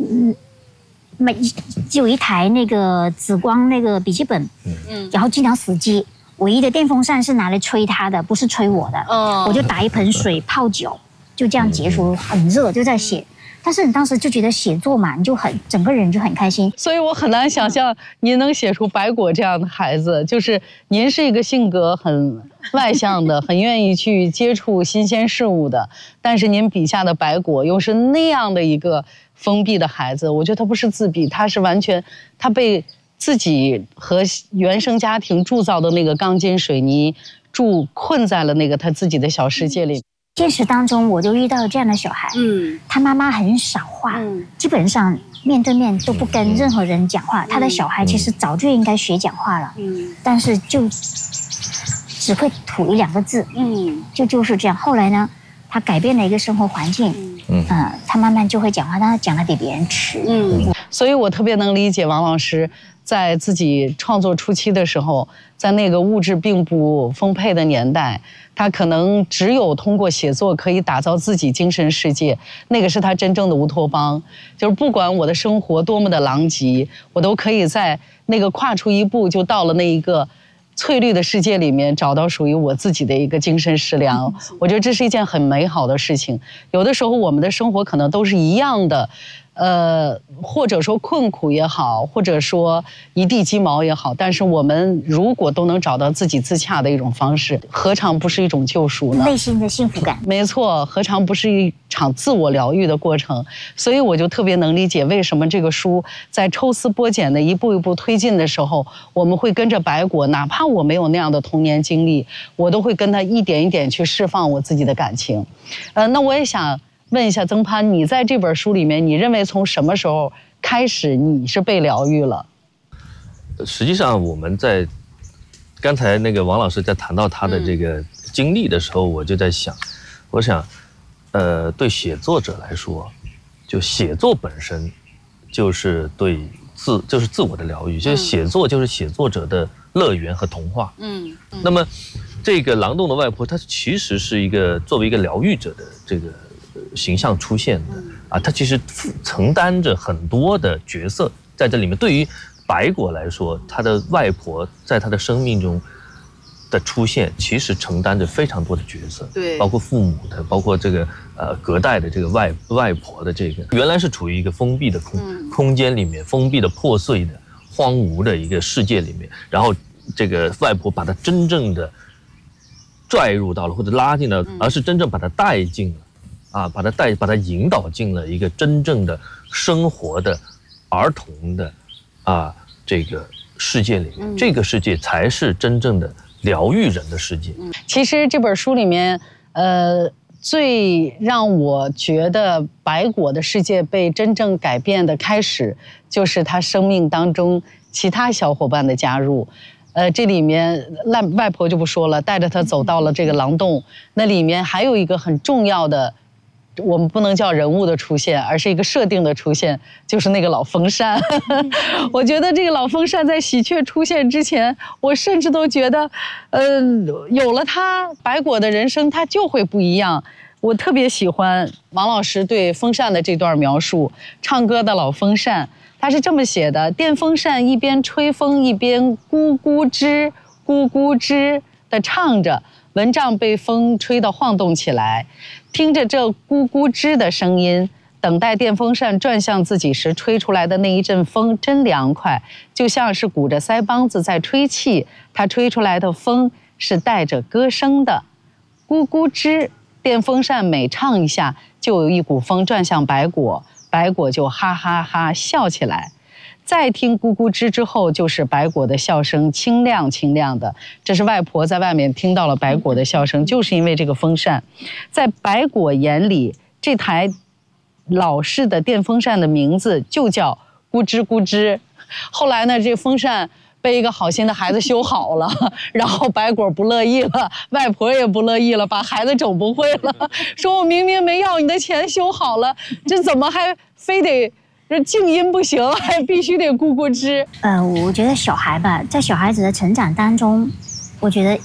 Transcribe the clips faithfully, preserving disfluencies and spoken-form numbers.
嗯，买只有一台那个紫光那个笔记本，嗯，然后经常死机。唯一的电风扇是拿来吹它的，不是吹我的。哦，我就打一盆水泡酒，就这样结束。很热，就在写。但是你当时就觉得写作嘛，你就很整个人就很开心。 所以我很难想象您能写出白果这样的孩子，就是您是一个性格很外向的，很愿意去接触新鲜事物的，但是您笔下的白果又是那样的一个封闭的孩子。我觉得他不是自闭，他是完全他被自己和原生家庭铸造的那个钢筋水泥铸困在了那个他自己的小世界里。 现实当中，我就遇到这样的小孩，嗯，他妈妈很少话，嗯，基本上面对面都不跟任何人讲话。嗯、他的小孩其实早就应该学讲话了，嗯，但是就只会吐一两个字，嗯，就就是这样。后来呢，他改变了一个生活环境，嗯，呃、他慢慢就会讲话，但他讲得比别人迟，嗯， 所以我特别能理解王老师。在自己创作初期的时候，在那个物质并不丰沛的年代，他可能只有通过写作可以打造自己精神世界，那个是他真正的乌托邦。就是不管我的生活多么的狼藉，我都可以在那个跨出一步，就到了那一个翠绿的世界里面，找到属于我自己的一个精神食粮。我觉得这是一件很美好的事情。有的时候我们的生活可能都是一样的。呃，或者说困苦也好，或者说一地鸡毛也好，但是我们如果都能找到自己自洽的一种方式，何尝不是一种救赎呢？ 内心的幸福感。 没错，何尝不是一场自我疗愈的过程？所以我就特别能理解为什么这个书在抽丝剥茧的一步一步推进的时候，我们会跟着白果，哪怕我没有那样的童年经历，我都会跟他一点一点去释放我自己的感情。呃，那我也想问一下曾潘，你在这本书里面，你认为从什么时候开始你是被疗愈了？ 实际上，我们在刚才那个王老师在谈到他的这个经历的时候，我就在想，我想，呃，对写作者来说，就写作本身就是对自就是自我的疗愈，就是写作就是写作者的乐园和童话。嗯，嗯那么这个狼洞的外婆，她其实是一个作为一个疗愈者的这个形象出现的啊，她其实承担着很多的角色在这里面。对于白果来说，她的外婆在她的生命中的出现，其实承担着非常多的角色，对，包括父母的，包括这个呃隔代的这个外外婆的这个，原来是处于一个封闭的空、嗯、空间里面，封闭的、破碎的、荒芜的一个世界里面，然后这个外婆把她真正的拽入到了，或者拉进了，而是真正把她带进了。啊，把他带，把他引导进了一个真正的生活的、儿童的啊这个世界里面，嗯、这个世界才是真正的疗愈人的世界。嗯、 其实这本书里面，呃，最让我觉得白果的世界被真正改变的开始，就是他生命当中其他小伙伴的加入。呃，这里面外外婆就不说了，带着他走到了这个狼洞，那里面还有一个很重要的。我们不能叫人物的出现，而是一个设定的出现，就是那个老风扇。我觉得这个老风扇在喜鹊出现之前，我甚至都觉得，呃，有了它，白果的人生它就会不一样。我特别喜欢王老师对风扇的这段描述，唱歌的老风扇，他是这么写的：电风扇一边吹风一边咕咕吱咕咕吱地唱着。蚊帐被风吹得晃动起来，听着这咕咕吱的声音，等待电风扇转向自己时吹出来的那一阵风真凉快，就像是鼓着腮帮子在吹气。它吹出来的风是带着歌声的，咕咕吱。电风扇每唱一下，就有一股风转向白果，白果就哈哈哈笑起来。再听咕咕吱之后，就是白果的笑声，清亮清亮的。这是外婆在外面听到了白果的笑声，就是因为这个风扇。在白果眼里，这台老式的电风扇的名字就叫咕吱咕吱。后来呢，这风扇被一个好心的孩子修好了，然后白果不乐意了，外婆也不乐意了，把孩子整不会了，说我明明没要你的钱修好了，这怎么还非得这静音不行，还必须得咕咕吱。 呃，我觉得小孩吧，在小孩子的成长当中，我觉得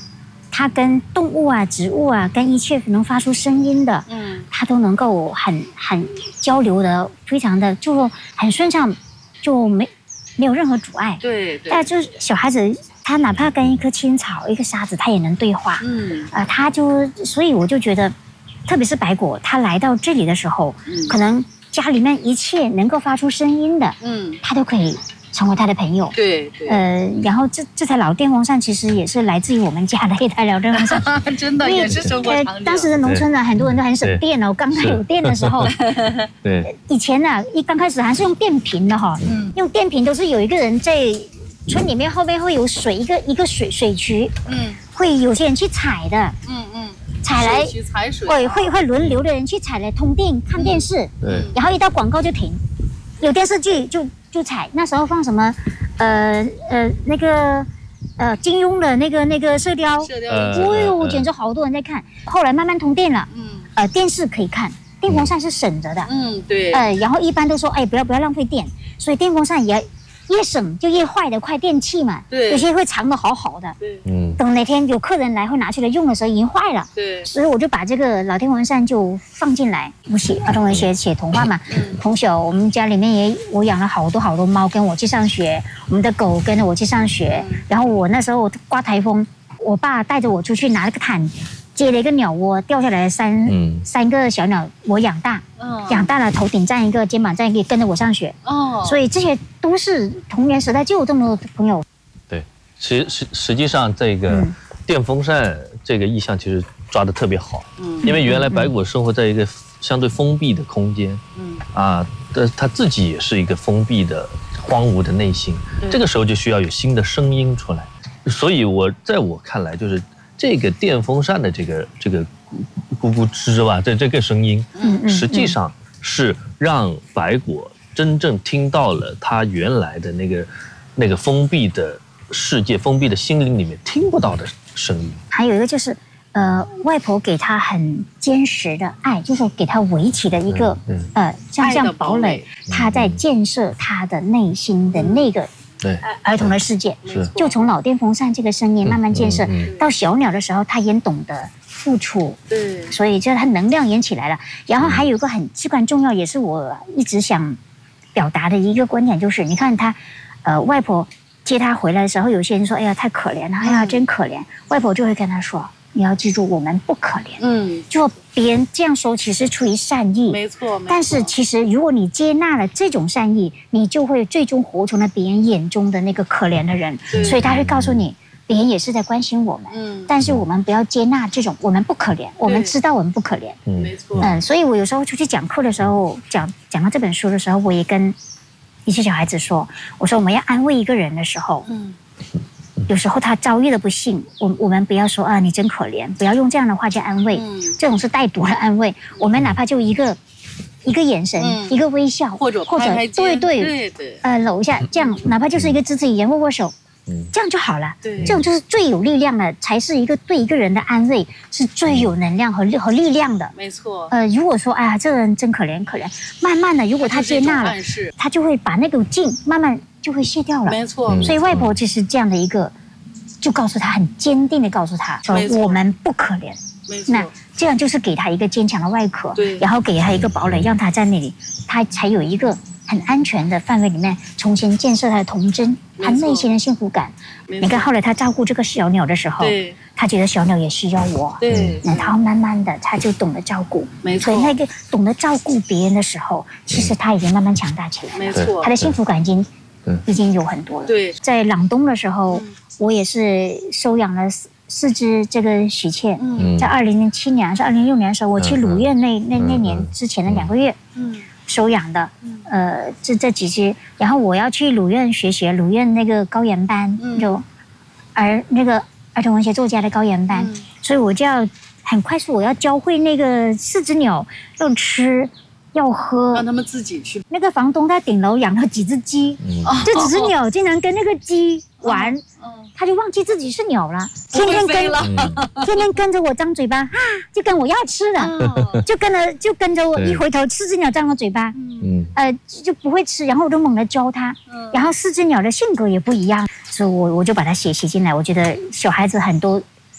他跟动物啊、植物啊，跟一切能发出声音的，嗯，他都能够很很交流的，非常的就说很顺畅，就没没有任何阻碍。 对对。 但就是小孩子，他哪怕跟一棵青草、一个沙子，他也能对话。嗯，啊、呃，他就所以我就觉得，特别是白果，他来到这里的时候，嗯，可能家里面一切能够发出声音的，嗯，他都可以成为他的朋友。 对对。 呃，然后这这台老电风扇其实也是来自于我们家的一台老电风扇， 真的也是生活场景。 呃、当时的农村呢，很多人都很省电哦。刚开有电的时候， 对， 以前呢、啊，一刚开始还是用电瓶的哈，嗯，用电瓶都是有一个人在村里面后面会有水，一个一个水水渠，嗯，会有些人去采的，嗯嗯。采来， 采水， 会会会轮流的人去采来通电看电视，对，然后一到广告就停，有电视剧就就采。那时候放什么，呃呃那个呃金庸的那个那个射雕，射雕，哎呦，简直好多人在看。后来慢慢通电了，嗯，呃电视可以看，电风扇是省着的， 嗯对， 呃然后一般都说哎不要不要浪费电，所以电风扇也。越省就越坏的快电器嘛，对，有些会藏得好好的，对，嗯，等哪天有客人来会拿出来用的时候已经坏了，对，所以我就把这个老电风扇就放进来。我写儿童文学写童话嘛，嗯，从小我们家里面也我养了好多好多猫跟我去上学，我们的狗跟着我去上学，嗯，然后我那时候刮台风，我爸带着我出去拿了个毯。接了一个鸟窝，掉下来三、嗯、三个小鸟，我养大，哦、养大了，头顶站一个，肩膀站一个，跟着我上学。哦，所以这些都是童年时代就有这么多朋友。 对，实实实际上这个电风扇这个意象其实抓得特别好，嗯，因为原来白果生活在一个相对封闭的空间，嗯啊，但他自己也是一个封闭的、荒芜的内心，这个时候就需要有新的声音出来。所以我在我看来就是。这个电风扇的这个这个咕咕吱吧，这这个声音，实际上是让白果真正听到了他原来的那个那个封闭的世界、封闭的心灵里面听不到的声音。 还有一个就是，呃，外婆给他很坚实的爱，就是给他围起的一个，嗯嗯、呃，像像堡垒，他在建设他的内心的那个。对儿童的世界，就从老电风扇这个声音慢慢建设，嗯嗯、到小鸟的时候，他也懂得付出，对，所以就他能量也起来了。然后还有一个很至关重要，也是我一直想表达的一个观点，就是你看他，呃，外婆接他回来的时候，有些人说，哎呀，太可怜了，哎呀，真可怜。外婆就会跟他说。你要记住，我们不可怜。嗯，就别人这样说，其实出于善意， 没错。没错但是其实，如果你接纳了这种善意，你就会最终活成了别人眼中的那个可怜的人。所以他会告诉你，别人也是在关心我们。嗯，但是我们不要接纳这种，我们不可怜，我们知道我们不可怜。 嗯，没错。 嗯，所以我有时候出去讲课的时候，讲讲到这本书的时候，我也跟一些小孩子说，我说我们要安慰一个人的时候，嗯。有时候他遭遇了不幸，我我们不要说啊，你真可怜，不要用这样的话去安慰，嗯、这种是带毒的安慰。我们哪怕就一个一个眼神，嗯、一个微笑， 或者或者对对对对，呃，搂一下，这样哪怕就是一个肢体语言，握握手，嗯、这样就好了。对，这种就是最有力量的，才是一个对一个人的安慰，是最有能量和和力量的。 没错。 呃，如果说哎呀，这个人真可怜可怜，慢慢的，如果他接纳了，他就会把那股劲慢慢。就会卸掉了， 没错。 所以外婆就是这样的一个，就告诉他很坚定的告诉他说，我们不可怜。 没错。 那这样就是给他一个坚强的外壳，对，然后给他一个堡垒，让他在那里，他才有一个很安全的范围里面重新建设他的童真，他内心的幸福感。你看后来他照顾这个小鸟的时候，对，他觉得小鸟也需要我，对，然后慢慢的他就懂得照顾， 没错。 所以那个懂得照顾别人的时候，其实他已经慢慢强大起来了， 没错， 他的幸福感已经。已经有很多了。 对， 在朗东的时候，嗯、我也是收养了四四只这个喜鹊。嗯，在二零零七年还是二零零六年的时候，我去鲁苑那、嗯、那那年之前的两个月，嗯，收养的，嗯、呃，这这几只。然后我要去鲁苑学习，鲁苑那个高研班，嗯、就儿那个儿童文学作家的高研班，嗯、所以我就要很快速，我要教会那个四只鸟要吃。要喝， 让他们自己去。 那个房东在顶楼养了几只鸡，嗯、这几只鸟经常跟那个鸡玩，嗯、他就忘记自己是鸟了，天天跟，天天跟着我张嘴巴，啊，就跟我要吃的，嗯、就跟着就跟着我，一回头四只鸟张了嘴巴，嗯，呃就不会吃，然后我就猛地教它，嗯、然后四只鸟的性格也不一样，所以我我就把它写写进来。我觉得小孩子很多。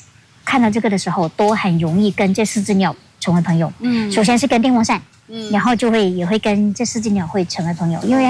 看到这个的时候，都很容易跟这四只鸟成为朋友。嗯，首先是跟电风扇，嗯，然后就会也会跟这四只鸟会成为朋友，因为